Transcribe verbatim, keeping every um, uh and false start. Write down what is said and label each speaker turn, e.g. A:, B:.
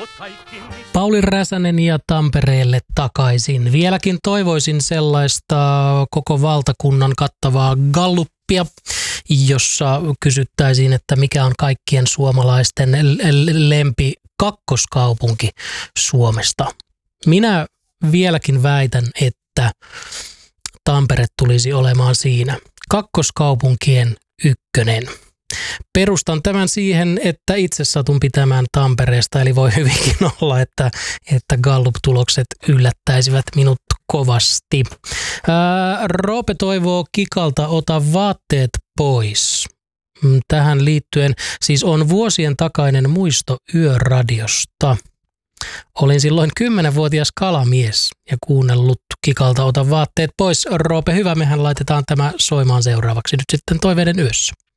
A: Pauli Räsänen ja Tampereelle takaisin. Vieläkin toivoisin sellaista koko valtakunnan kattavaa galluppia, jossa kysyttäisiin, että mikä on kaikkien suomalaisten lempi kakkoskaupunki Suomesta. Minä vieläkin väitän, että Tampere tulisi olemaan siinä kakkoskaupunkien ykkönen. Perustan tämän siihen, että itse satun pitämään Tampereesta, eli voi hyvinkin olla, että, että Gallup-tulokset yllättäisivät minut kovasti. Ää, Roope toivoo Kikalta ota vaatteet pois. Tähän liittyen siis on vuosien takainen muisto Yöradiosta. Olin silloin kymmenvuotias kalamies ja kuunnellut Kikalta ota vaatteet pois. Roope, hyvä, mehän laitetaan tämä soimaan seuraavaksi nyt sitten Toiveiden yössä.